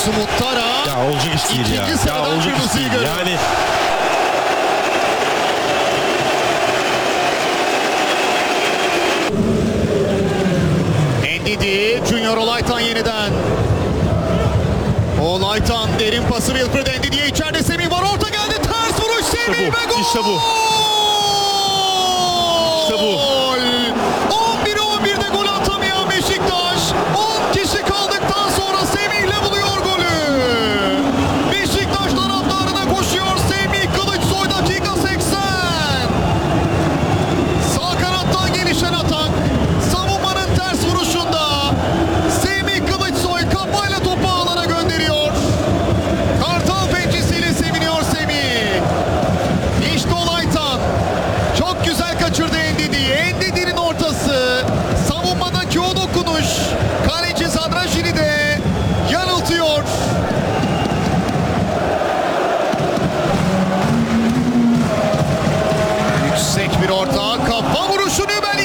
Sumuttara. Ya olacak iş değil ya. İkinci sıradan Ya olacak iş kırmızıyı değil. görüyor. Yani Ndidi, Junior Olaytan yeniden. Olaytan derin pası Wilfred Ndidi'ye, içeride Semih var, orta geldi, ters vuruş Semih bu, ve gol! işte bu. İşte bu. 11'e 11'de gol atamayan Beşiktaş 10 kişi kaldıktan sonra Semih'le buluyor golü. Beşiktaş taraftarına koşuyor Semih Kılıçsoy, dakika 80. Sağ kanattan gelişen atak, savunmanın ters vuruşunda Semih Kılıçsoy kafayla topu ağlara gönderiyor. Kartal pençesiyle seviniyor Semih. İşte Olaytan çok güzel kaçırdı Ndidi'yi. Ndidi'nin ortası, savunmadaki o dokunuş kaleci Zadraşini de yanıltıyor. Yüksek bir orta, kafa vuruşu Nübel